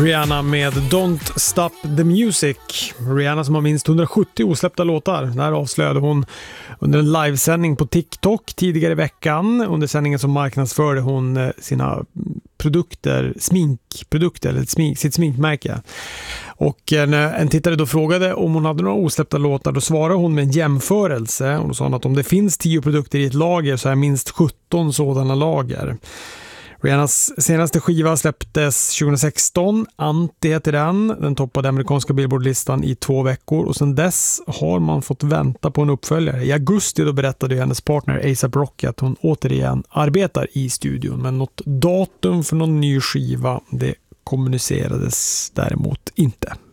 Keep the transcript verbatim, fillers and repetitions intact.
Rihanna med Don't Stop the Music. Rihanna som har minst hundrasjuttio osläppta låtar. Där avslöjade hon under en livesändning på TikTok tidigare i veckan. Under sändningen som marknadsförde hon sina produkter, sminkprodukter eller smink, sitt sminkmärke. Och en, en tittare då frågade om hon hade några osläppta låtar. Då svarade hon med en jämförelse och då sa hon att om det finns tio produkter i ett lager så är minst sjutton sådana lager. Rihannas senaste skiva släpptes tjugohundrasexton, Anti heter den. Den toppade amerikanska Billboard-listan i två veckor och sedan dess har man fått vänta på en uppföljare. I augusti då berättade hennes partner A$AP Rocky att hon återigen arbetar i studion, men något datum för någon ny skiva det kommunicerades däremot inte.